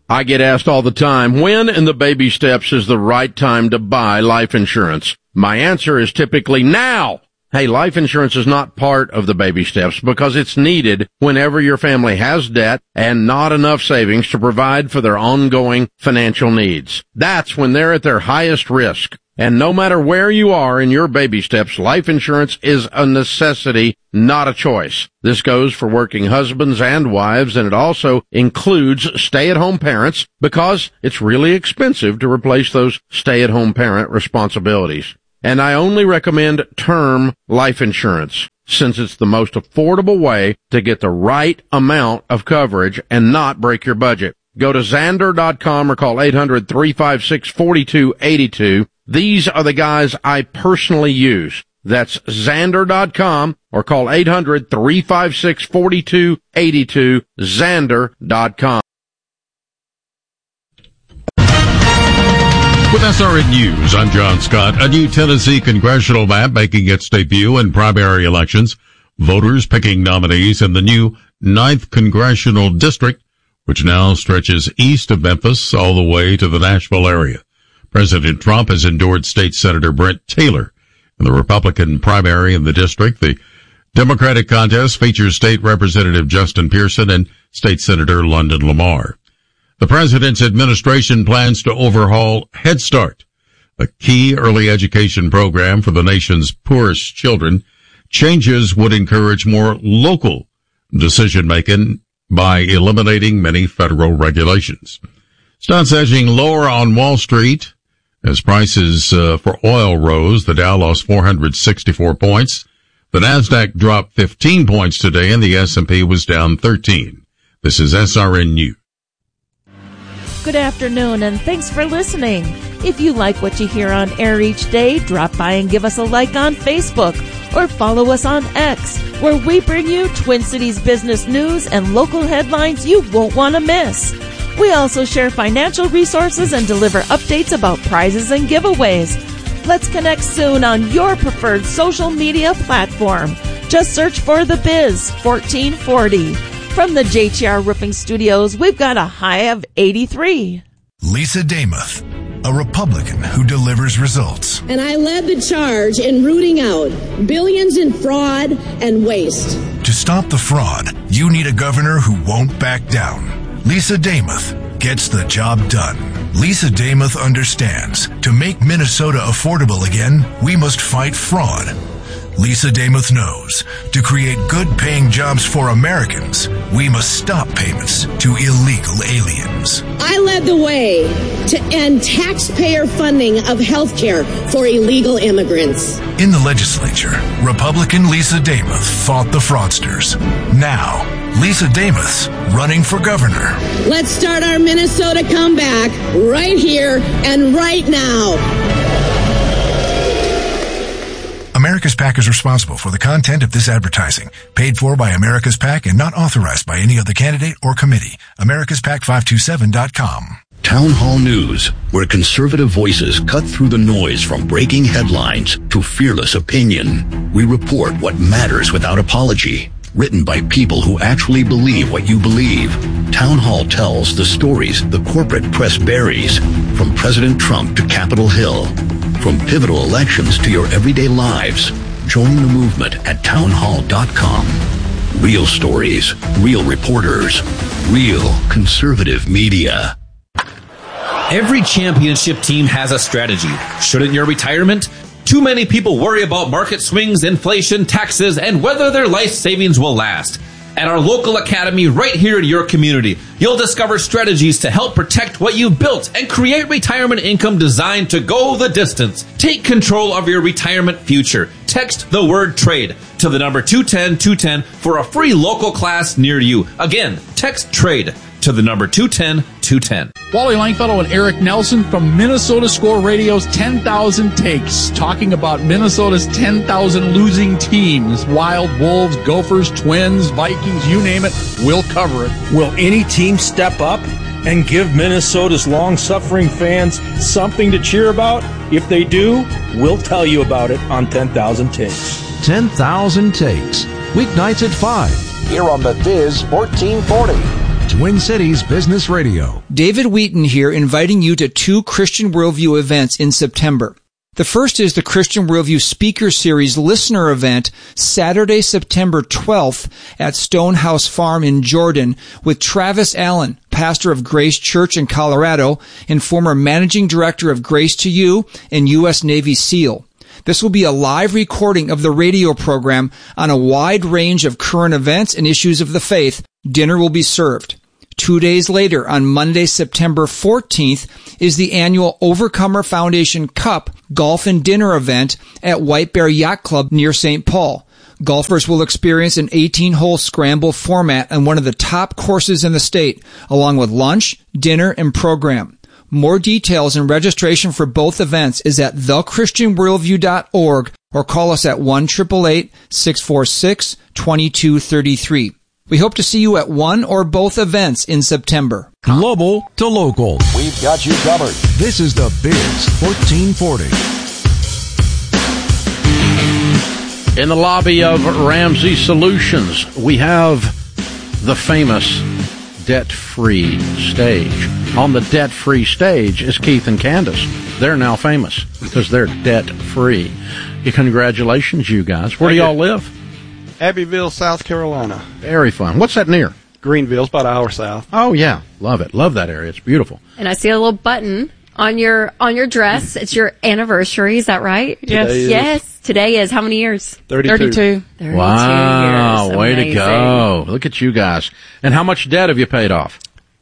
I get asked all the time, when in the baby steps is the right time to buy life insurance? My answer is typically now. Hey, life insurance is not part of the baby steps because it's needed whenever your family has debt and not enough savings to provide for their ongoing financial needs. That's when they're at their highest risk. And no matter where you are in your baby steps, life insurance is a necessity, not a choice. This goes for working husbands and wives, and it also includes stay-at-home parents because it's really expensive to replace those stay-at-home parent responsibilities. And I only recommend term life insurance since it's the most affordable way to get the right amount of coverage and not break your budget. Go to Xander.com or call 800-356-4282. These are the guys I personally use. That's Xander.com or call 800-356-4282, Xander.com. With SRN News, I'm John Scott. A new Tennessee congressional map making its debut in primary elections. Voters picking nominees in the new 9th Congressional District, which now stretches east of Memphis all the way to the Nashville area. President Trump has endorsed State Senator Brent Taylor in the Republican primary in the district. The Democratic contest features State Representative Justin Pearson and State Senator London Lamar. The president's administration plans to overhaul Head Start, a key early education program for the nation's poorest children. Changes would encourage more local decision-making by eliminating many federal regulations. Stocks edging lower on Wall Street as prices for oil rose. The Dow lost 464 points. The Nasdaq dropped 15 points today, and the S&P was down 13. This is SRN News. Good afternoon, and thanks for listening. If you like what you hear on air each day, drop by and give us a like on Facebook or follow us on X, where we bring you Twin Cities business news and local headlines you won't want to miss. We also share financial resources and deliver updates about prizes and giveaways. Let's connect soon on your preferred social media platform. Just search for The Biz 1440. From the JTR Roofing Studios, we've got a high of 83. Lisa Damuth, a Republican who delivers results. And I led the charge in rooting out billions in fraud and waste. To stop the fraud, you need a governor who won't back down. Lisa Damuth gets the job done. Lisa Damuth understands to make Minnesota affordable again, we must fight fraud. Lisa Damuth knows to create good-paying jobs for Americans, we must stop payments to illegal aliens. I led the way to end taxpayer funding of health care for illegal immigrants. In the legislature, Republican Lisa Damuth fought the fraudsters. Now, Lisa Damuth's running for governor. Let's start our Minnesota comeback right here and right now. America's PAC is responsible for the content of this advertising, paid for by America's PAC and not authorized by any other candidate or committee. AmericasPAC527.com. Town Hall News, where conservative voices cut through the noise from breaking headlines to fearless opinion. We report what matters without apology. Written by people who actually believe what you believe. Town Hall tells the stories the corporate press buries, from President Trump to Capitol Hill. From pivotal elections to your everyday lives, join the movement at townhall.com. Real stories, real reporters, real conservative media. Every championship team has a strategy. Shouldn't your retirement? Too many people worry about market swings, inflation, taxes, and whether their life savings will last. At our local academy right here in your community, you'll discover strategies to help protect what you've built and create retirement income designed to go the distance. Take control of your retirement future. Text the word TRADE to the number 210-210 for a free local class near you. Again, text TRADE to the number 210-210. Wally Langfellow and Eric Nelson from Minnesota Score Radio's 10,000 Takes, talking about Minnesota's 10,000 losing teams. Wild, Wolves, Gophers, Twins, Vikings, you name it, we'll cover it. Will any team step up and give Minnesota's long-suffering fans something to cheer about? If they do, we'll tell you about it on 10,000 Takes. 10,000 Takes, weeknights at 5. Here on The Biz 1440. Twin Cities Business Radio. David Wheaton here, inviting you to 2 Christian Worldview events in September. The first is the Christian Worldview Speaker Series Listener Event, Saturday, September 12th at Stonehouse Farm in Jordan with Travis Allen, pastor of Grace Church in Colorado and former managing director of Grace to You and U.S. Navy SEAL. This will be a live recording of the radio program on a wide range of current events and issues of the faith. Dinner will be served. 2 days later, on Monday, September 14th, is the annual Overcomer Foundation Cup Golf and Dinner event at White Bear Yacht Club near St. Paul. Golfers will experience an 18-hole scramble format on one of the top courses in the state, along with lunch, dinner, and program. More details and registration for both events is at thechristianworldview.org or call us at 1-888-646-2233. We hope to see you at one or both events in September. Global to local. We've got you covered. This is the Biz 1440. In the lobby of Ramsey Solutions, we have the famous debt-free stage. On the debt-free stage is Keith and Candace. They're now famous because they're debt-free. Congratulations, you guys. Where do y'all live? Abbeville, South Carolina. Very fun. What's that near? Greenville's about an hour south. Oh, yeah. Love it. Love that area. It's beautiful. And I see a little button on your dress. It's your anniversary. Is that right? Yes. Yes. Today is how many years? 32. 32 wow. years. Way Amazing. to go. Look at you guys. And how much debt have you paid off?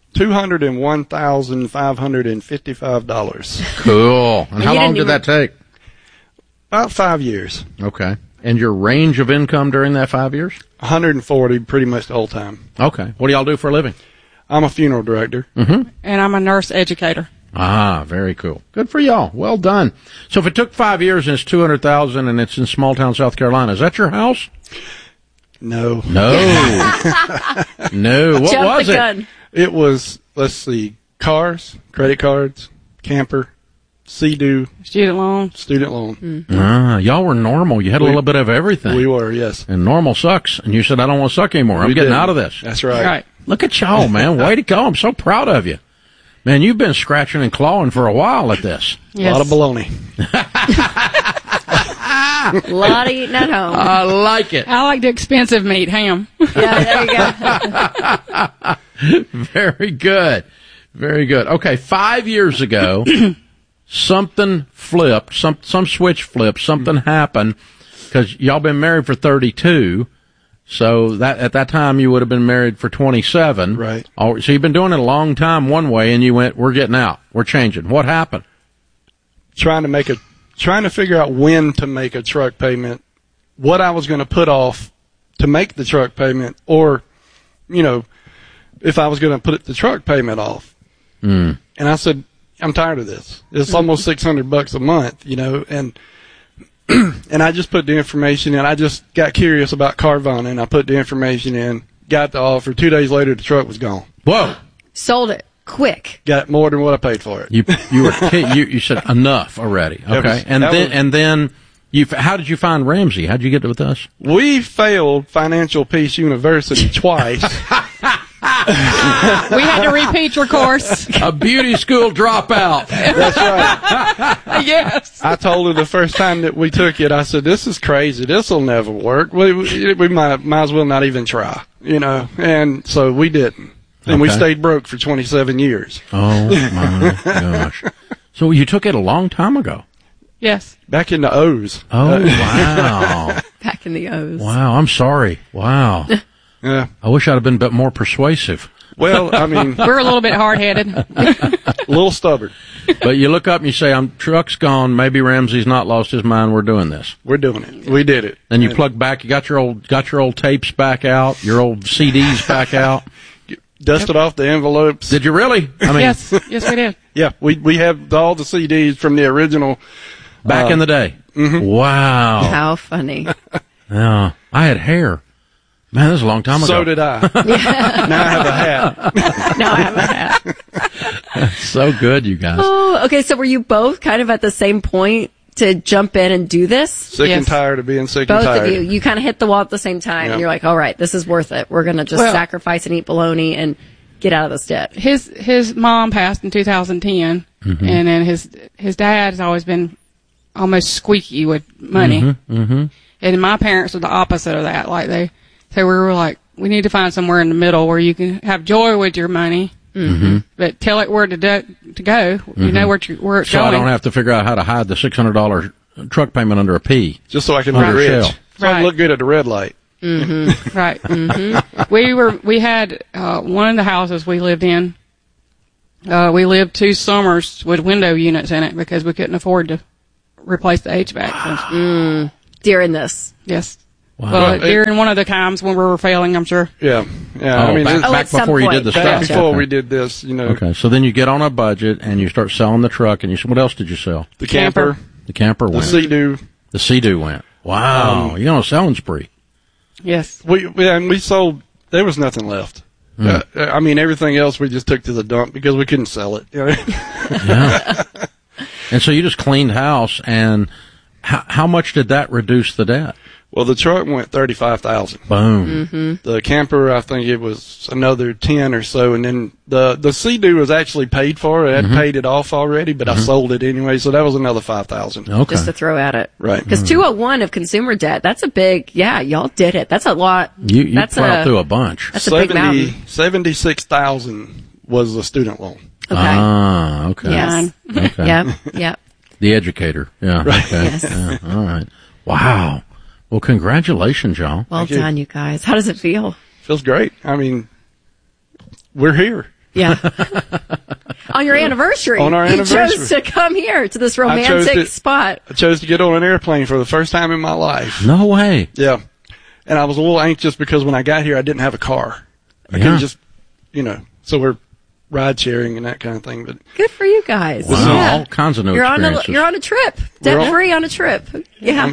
$201,555. Cool. And how long did that take? About 5 years. Okay. And your range of income during that 5 years? 140 pretty much the whole time. Okay. What do y'all do for a living? I'm a funeral director. Mm-hmm. And I'm a nurse educator. Ah, very cool. Good for y'all. Well done. So if it took 5 years and it's $200,000 and it's in small town South Carolina, is that your house? No. No. No. What Jump was the it? gun. It was, let's see, cars, credit cards, camper, Sea-Doo. Student loan. Ah, y'all were normal. You had a little bit of everything. We were, yes. And normal sucks. And you said, I don't want to suck anymore. I'm getting out of this. That's right. Right. Look at y'all, man. Way to go. I'm so proud of you. Man, you've been scratching and clawing for a while at this. Yes. A lot of baloney. A lot of eating at home. I like it. I like the expensive meat, ham. Yeah, there you go. Very good. Very good. Okay, 5 years ago, something flipped, some switch flipped, something happened, because y'all been married for 32, so that at that time you would have been married for 27. Right. Oh, so you've been doing it a long time one way, and you went, we're getting out. We're changing. What happened? Trying to figure out when to make a truck payment, what I was going to put off to make the truck payment, or, if I was going to put the truck payment off. Mm. And I said, I'm tired of this. It's almost $600 a month, and and I just put the information in. I just got curious about Carvana, and I put the information in, got the offer. 2 days later, the truck was gone. Whoa. Sold it quick. Got more than what I paid for it. You said enough already. Okay. And then how did you find Ramsey? How'd you get with us? We failed Financial Peace University twice. We had to repeat your course. A beauty school dropout. That's right. Yes. I told her the first time that we took it, I said, this is crazy. This will never work. We might as well not even try, and so we didn't. And we stayed broke for 27 years. Oh, my gosh. So you took it a long time ago. Yes. Back in the O's. Oh, wow. Back in the O's. Wow, I'm sorry. Wow. Yeah. I wish I'd have been a bit more persuasive. Well, I mean. We're a little bit hard-headed. A little stubborn. But you look up and you say, truck's gone. Maybe Ramsey's not lost his mind. We're doing this. We're doing it. We did it. And you plug back. You got your old tapes back out, your old CDs back out. Dusted off the envelopes. Did you really? I mean, yes, we did. Yeah, we have all the CDs from the original. Back in the day. Mm-hmm. Wow. How funny. Yeah. I had hair. Man, that was a long time ago. So did I. Now I have a hat. Now I have a hat. That's so good, you guys. Oh, okay. So were you both kind of at the same point to jump in and do this? Sick and tired of being sick both and tired. Both of you. You kind of hit the wall at the same time. Yeah. And you're like, all right, this is worth it. We're going to just sacrifice and eat bologna. And get out of this debt? His mom passed in 2010, and then his dad has always been almost squeaky with money. And my parents are the opposite of that. So we were like, we need to find somewhere in the middle where you can have joy with your money, but tell it where to go. You know where it's going. So I don't have to figure out how to hide the $600 truck payment under a P. Just so I can look rich. So I can look good at the red light. Right. We had one of the houses we lived in. We lived 2 summers with window units in it because we couldn't afford to replace the HVAC. During this, yes. Wow. Well, during one of the times when we were failing, I'm sure. Yeah. I mean, back before you did the back stuff. before we did this, Okay, so then you get on a budget and you start selling the truck, and what else did you sell? The camper. The camper went. The Sea-Doo. The Sea-Doo went. Wow, you're on a selling spree. Yes. We sold. There was nothing left. I mean, everything else we just took to the dump because we couldn't sell it. Yeah. And so you just cleaned house, and how much did that reduce the debt? Well, the truck went $35,000. Boom. The camper, I think it was another 10 or so, and then the Sea-Doo was actually paid for. I had paid it off already, but I sold it anyway, so that was another $5,000. Okay. Just to throw at it, right? Because 201 of consumer debt, that's a big. Yeah, y'all did it. That's a lot. You plowed through a bunch. That's a big mountain. 76,000 was the student loan. Okay. Ah, okay. Yes. Okay. Yep. The educator. Yeah. Right. Okay. Yes. Yeah. All right. Wow. Well, congratulations, y'all. Well done, you guys. How does it feel? Feels great. I mean, we're here. Yeah. On your anniversary. On our anniversary. You chose to come here to this romantic spot. I chose to get on an airplane for the first time in my life. No way. Yeah. And I was a little anxious because when I got here, I didn't have a car. I couldn't just, so we're ride sharing and that kind of thing. But good for you guys. Wow. Yeah. All kinds of new you're experiences. You're on a trip. Debt free on a trip. Yeah.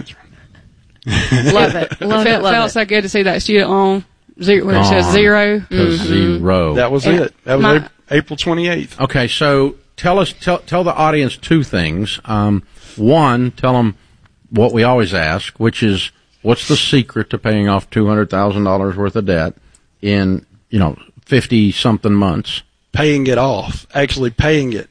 Love it. Felt so good to see that student loan zero, where it says zero. Zero. That was it. That was April 28th. Okay, so tell the audience 2 things. One, tell them what we always ask, which is, what's the secret to paying off $200,000 worth of debt in 50-something months? Paying it off. Actually paying it.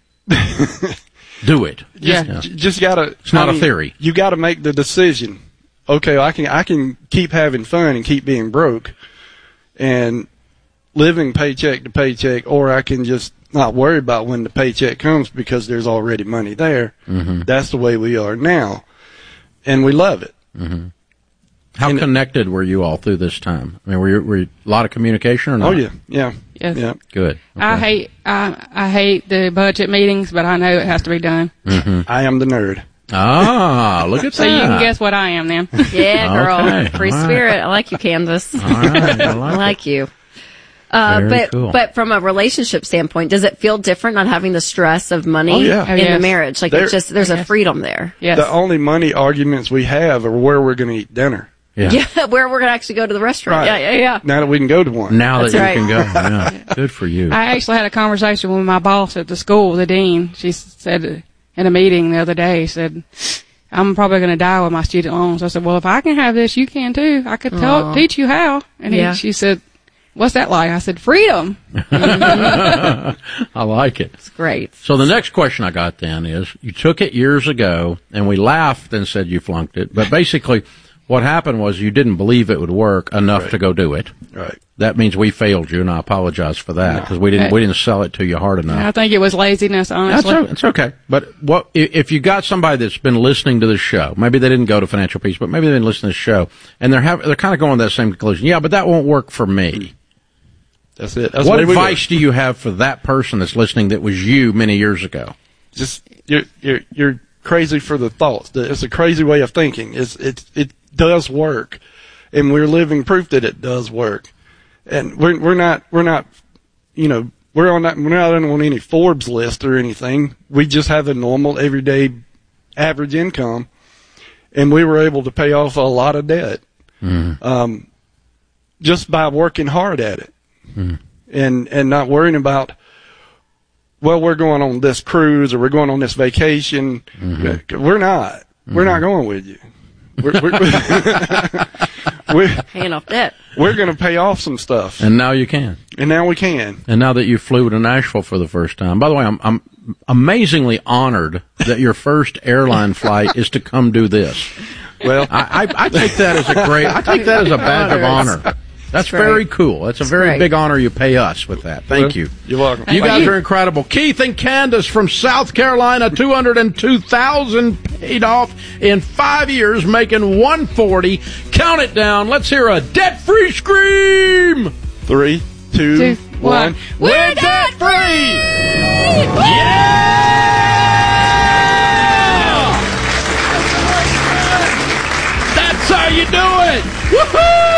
Do it. Just gotta. It's not a theory. You gotta make the decision. Okay, I can keep having fun and keep being broke and living paycheck to paycheck, or I can just not worry about when the paycheck comes because there's already money there. That's the way we are now, and we love it. How connected were you all through this time? I mean, were you a lot of communication or not? Oh, yeah. Yes. Yeah. Good. Okay. I hate the budget meetings, but I know it has to be done. I am the nerd. Ah, look at that. So you can guess what I am then. Yeah, girl. Okay. Free spirit. I like you, Candace. All right. I like you. Very cool. But from a relationship standpoint, does it feel different not having the stress of money Oh, yeah. in the marriage? Like there's a freedom there. Yes. The only money arguments we have are where we're going to eat dinner. Yeah. Where we're going to actually go to the restaurant. Right. Yeah. Now that we can go to one. Now That's that you right. can go. Yeah. Good for you. I actually had a conversation with my boss at the school, the dean. She said in a meeting the other day, said, I'm probably going to die with my student loans. I said, well, if I can have this, you can too. I could teach you how. And she said, what's that like? I said, freedom. I like it. It's great. So the next question I got then is, you took it years ago, and we laughed and said you flunked it. But basically, what happened was you didn't believe it would work enough to go do it. Right. That means we failed you, and I apologize for that because we didn't sell it to you hard enough. I think it was laziness, honestly. It's okay. But if you got somebody that's been listening to this show, maybe they didn't go to Financial Peace, but maybe they've been listening to this show, and they're kind of going to that same conclusion. Yeah, but that won't work for me. That's it. What advice do you have for that person that's listening that was you many years ago? Just you're crazy for the thoughts. It's a crazy way of thinking. It does work, and we're living proof that it does work. And we're not we're not on any Forbes list or anything. We just have a normal everyday average income, and we were able to pay off a lot of debt just by working hard at it. And not worrying about, well, we're going on this cruise or we're going on this vacation. We're not. We're not going with you. Paying off debt. We're going to pay off some stuff. And now you can. And now we can. And now that you flew to Nashville for the first time. By the way, I'm amazingly honored that your first airline flight is to come do this. Well, I take that as a badge of honor. That's very cool. That's a very big honor you pay us with that. Thank you. You're welcome. You guys are incredible. Keith and Candace from South Carolina, $202,000 paid off in 5 years, making $140. Count it down. Let's hear a debt-free scream. 3, 2, 1. We're debt-free! Yeah!